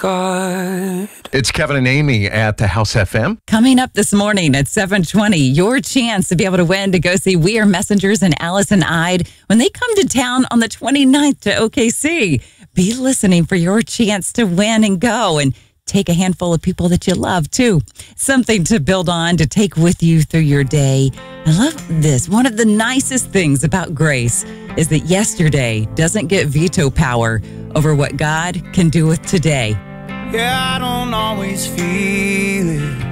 God. It's Kevin and Amy at the House FM. Coming up this morning at 7:20, your chance to be able to win to go see We Are Messengers and Allison Ide when they come to town on the 29th to OKC. Be listening for your chance to win and go, and take a handful of people that you love, too. Something to build on, to take with you through your day. I love this. One of the nicest things about grace is that yesterday doesn't get veto power over what God can do with today. Yeah, I don't always feel it,